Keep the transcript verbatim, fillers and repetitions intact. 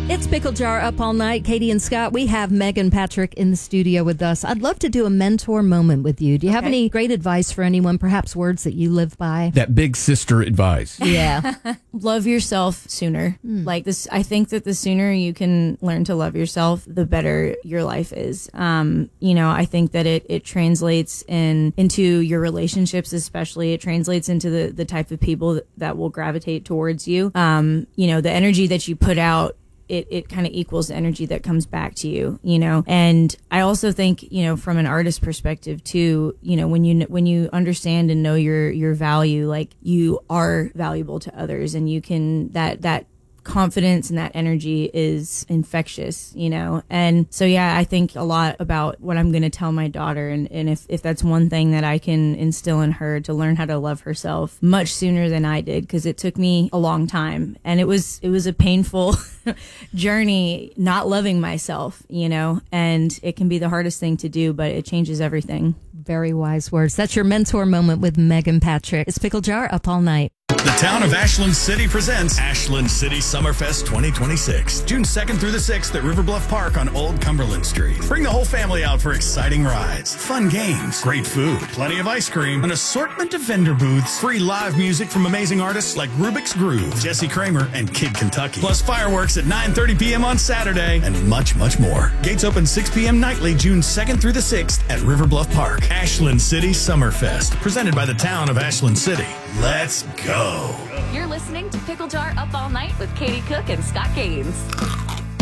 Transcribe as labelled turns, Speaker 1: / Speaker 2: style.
Speaker 1: It's Pickle Jar Up All Night. Katie and Scott, we have Megan Patrick in the studio with us. I'd love to do a mentor moment with you. Do you have
Speaker 2: Okay.
Speaker 1: any great advice for anyone, perhaps words that you live by?
Speaker 3: That big sister advice.
Speaker 1: Yeah.
Speaker 2: Love yourself sooner. Like this, I think that the sooner you can learn to love yourself, the better your life is. Um, you know, I think that it, it translates in into your relationships, especially. It translates into the, the type of people that, that will gravitate towards you. Um, you know, the energy that you put out, it, it kind of equals the energy that comes back to you, you know? And I also think, you know, from an artist perspective too, you know, when you, when you understand and know your, your value, like you are valuable to others, and you can, that, that confidence and that energy is infectious, you know? And so, yeah, I think a lot about what I'm going to tell my daughter. And, and if, if that's one thing that I can instill in her, to learn how to love herself much sooner than I did, because it took me a long time, and it was, it was a painful journey not loving myself, you know, and it can be the hardest thing to do, but it changes everything.
Speaker 1: Very wise words. That's your mentor moment with Megan Patrick. It's Pickle Jar Up All Night.
Speaker 4: The town of Ashland City presents Ashland City Summerfest twenty twenty-six, June second through the sixth at River Bluff Park on Old Cumberland Street. Bring the whole family out for exciting rides, fun games, great food, plenty of ice cream, an assortment of vendor booths, free live music from amazing artists like Rubik's Groove, Jesse Kramer, and Kid Kentucky, plus fireworks at nine thirty p.m. on Saturday, and much, much more. Gates open six p.m. nightly, June second through the sixth at River Bluff Park. Ashland City Summerfest, presented by the town of Ashland City. Let's go.
Speaker 5: You're listening to Pickle Jar Up All Night with Katie Cook and Scott Gaines.